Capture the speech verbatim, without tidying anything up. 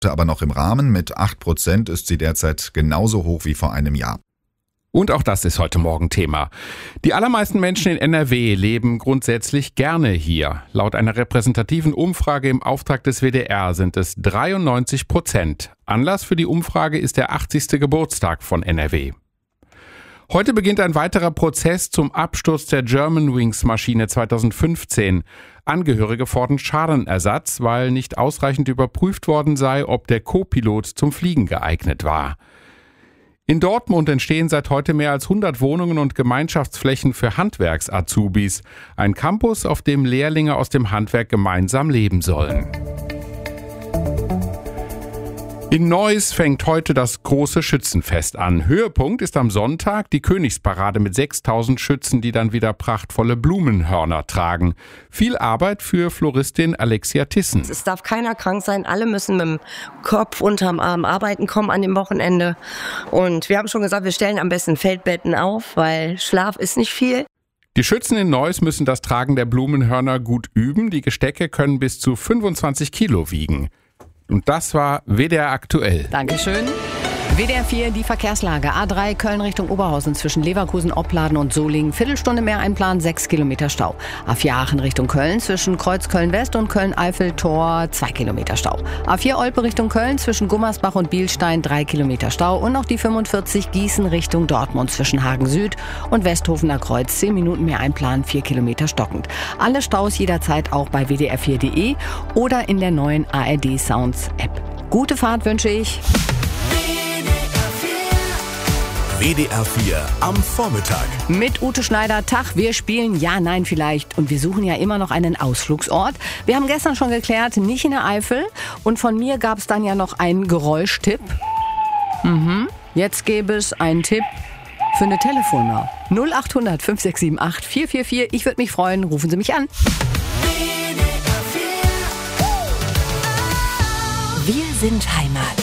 aber noch im Rahmen. Mit acht Prozent ist sie derzeit genauso hoch wie vor einem Jahr. Und auch das ist heute Morgen Thema. Die allermeisten Menschen in N R W leben grundsätzlich gerne hier. Laut einer repräsentativen Umfrage im Auftrag des W D R sind es dreiundneunzig Prozent. Anlass für die Umfrage ist der achtzigste Geburtstag von N R W. Heute beginnt ein weiterer Prozess zum Absturz der Germanwings-Maschine zweitausendfünfzehn. Angehörige fordern Schadenersatz, weil nicht ausreichend überprüft worden sei, ob der Co-Pilot zum Fliegen geeignet war. In Dortmund entstehen seit heute mehr als hundert Wohnungen und Gemeinschaftsflächen für Handwerks-Azubis. Ein Campus, auf dem Lehrlinge aus dem Handwerk gemeinsam leben sollen. In Neuss fängt heute das große Schützenfest an. Höhepunkt ist am Sonntag die Königsparade mit sechstausend Schützen, die dann wieder prachtvolle Blumenhörner tragen. Viel Arbeit für Floristin Alexia Tissen. Es darf keiner krank sein, alle müssen mit dem Kopf unterm Arm arbeiten kommen an dem Wochenende. Und wir haben schon gesagt, wir stellen am besten Feldbetten auf, weil Schlaf ist nicht viel. Die Schützen in Neuss müssen das Tragen der Blumenhörner gut üben. Die Gestecke können bis zu fünfundzwanzig Kilo wiegen. Und das war W D R aktuell. Dankeschön. W D R vier, die Verkehrslage. A drei Köln Richtung Oberhausen zwischen Leverkusen, Opladen und Solingen. Viertelstunde mehr einplanen, sechs Kilometer Stau. A vier Aachen Richtung Köln zwischen Kreuz Köln-West und Köln-Eifel-Tor, zwei Kilometer Stau. A vier Olpe Richtung Köln zwischen Gummersbach und Bielstein, drei Kilometer Stau. Und noch die fünfundvierzig Gießen Richtung Dortmund zwischen Hagen Süd und Westhofener Kreuz. zehn Minuten mehr einplanen, vier Kilometer stockend. Alle Staus jederzeit auch bei w d r vier punkt d e oder in der neuen A R D Sounds App. Gute Fahrt wünsche ich. W D R vier am Vormittag. Mit Ute Schneider, Tag, wir spielen Ja, Nein vielleicht. Und wir suchen ja immer noch einen Ausflugsort. Wir haben gestern schon geklärt, nicht in der Eifel. Und von mir gab es dann ja noch einen Geräuschtipp. Mhm. Jetzt gäbe es einen Tipp für eine Telefonnummer. null acht hundert fünf sechs sieben acht vier vier vier. Ich würde mich freuen, rufen Sie mich an. Wir sind Heimat.